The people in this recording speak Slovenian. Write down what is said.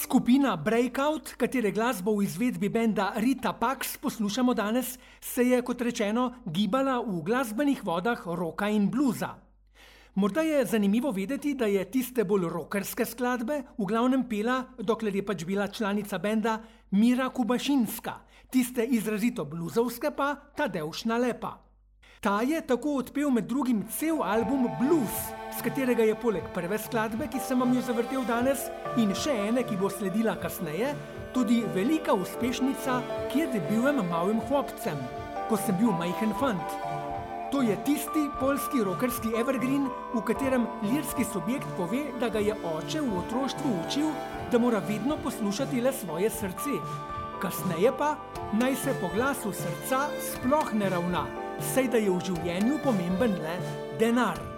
Skupina Breakout, katere glasbo v izvedbi benda Rita Pax poslušamo danes, se je, kot rečeno, gibala v glasbenih vodah rocka in bluza. Morda je zanimivo vedeti, da je tiste bolj rockerske skladbe v glavnem pela, dokler je pač bila članica benda, Mira Kubašinska, tiste izrazito bluzovske pa Tadeusz Nalepa. Ta je tako odpel med drugim cel album Blues, s katerega je poleg prve skladbe, ki sem vam jo zavrtel danes, in še ene, ki bo sledila kasneje, tudi velika uspešnica Kje debiłem małym chłopcem, ko sem bil majhen fant. To je tisti poljski rockerski evergreen, v katerem lirski subjekt pove, da ga je oče v otroštvu učil, da mora vedno poslušati le svoje srce. Kasneje pa naj se po glasu srca sploh ne ravna, saj da je v življenju pomemben le denar.